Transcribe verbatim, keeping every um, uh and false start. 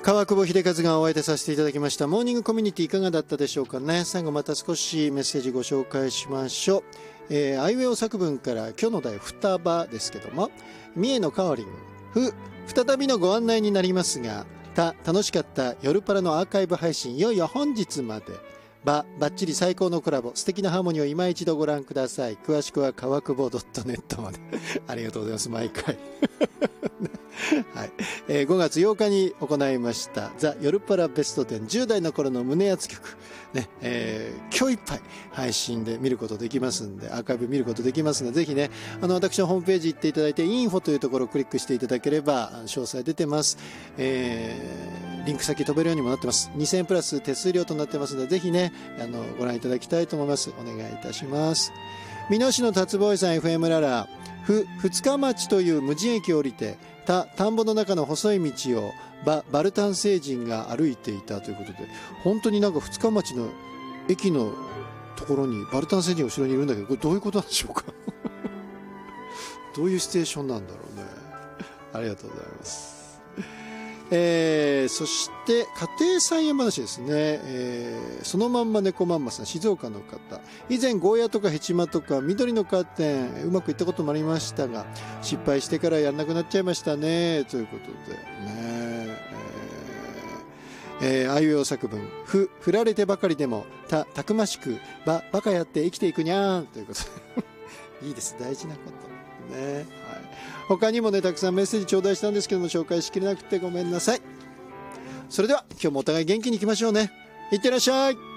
川久保秀和がお相手させていただきましたモーニングコミュニティいかがだったでしょうかね。最後また少しメッセージご紹介しましょう。えー、アイウェオ作文から今日の題双葉ですけども、三重のかおりんふ再びのご案内になりますが、た楽しかった夜パラのアーカイブ配信いよいよ本日まで。ばバッチリ最高のコラボ、素敵なハーモニーを今一度ご覧ください。詳しくは川久保 .net までありがとうございます。毎回はい、えー、ごがつようかに行いましたザ・夜パラベストじゅう、じゅう代の頃の胸熱曲ね、えー、今日いっぱい配信で見ることできますんで、アーカイブ見ることできますので、ぜひね、あの私のホームページ行っていただいてインフォというところをクリックしていただければ詳細出てます。えーリンク先飛べるようにもなってます。にせんえんプラス手数料となってますので、ぜひね、あの、ご覧いただきたいと思います。お願いいたします。美濃市の達ボーイさん エフエム ララ、ふ、二日町という無人駅を降りて、た、田んぼの中の細い道を、バ、バルタン星人が歩いていたということで、本当になんか二日町の駅のところにバルタン星人が後ろにいるんだけど、これどういうことなんでしょうかどういうシチュエーションなんだろうね。ありがとうございます。えー、そして家庭菜園話ですね、えー、そのまんま猫まんまさん、静岡の方、以前ゴーヤとかヘチマとか緑のカーテンうまくいったこともありましたが、失敗してからやんなくなっちゃいましたね、ということでね。えー、あいうえお作文、ふ、振られてばかりでもた、たくましくば、バカやって生きていくにゃーん、ということでいいです、大事なことね。はい、他にもね、たくさんメッセージ頂戴したんですけども、紹介しきれなくてごめんなさい。それでは今日もお互い元気にいきましょうね。いってらっしゃい。